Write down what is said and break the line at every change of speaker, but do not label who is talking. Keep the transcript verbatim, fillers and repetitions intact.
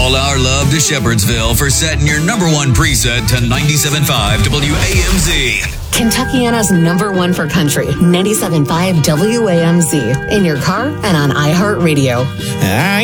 All our love to Shepherdsville for setting your number one preset to ninety-seven point five W A M Z.
Kentuckiana's number one for country, ninety-seven point five W A M Z. In your car and on iHeartRadio.
I